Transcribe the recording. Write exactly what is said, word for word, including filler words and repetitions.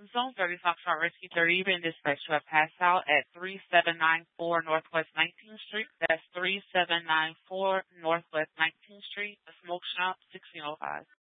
Zone thirty Foxtrot Rescue thirty, you've been dispatched to a pass out at three seven nine four Northwest nineteenth Street. That's three seven nine four Northwest nineteenth Street, a smoke shop, sixteen oh five.